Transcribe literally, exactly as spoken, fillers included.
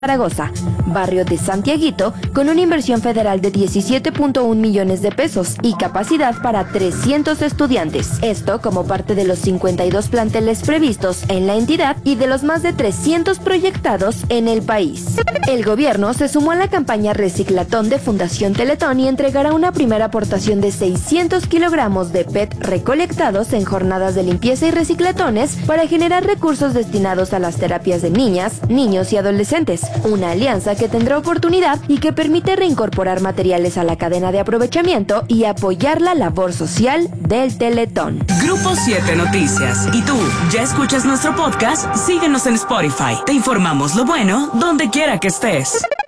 Zaragoza, barrio de Santiaguito, con una inversión federal de diecisiete punto uno millones de pesos y capacidad para trescientos estudiantes. Esto como parte de los cincuenta y dos planteles previstos en la entidad y de los más de trescientos proyectados en el país. El gobierno se sumó a la campaña Reciclatón de Fundación Teletón y entregará una primera aportación de seiscientos kilogramos de P E T recolectados en jornadas de limpieza y reciclatones para generar recursos destinados a las terapias de niñas, niños y adolescentes. Una alianza que tendrá oportunidad y que permite reincorporar materiales a la cadena de aprovechamiento y apoyar la labor social del Teletón. Grupo siete Noticias. ¿Y tú, ya escuchas nuestro podcast? Síguenos en Spotify. Te informamos lo bueno donde quiera que estés.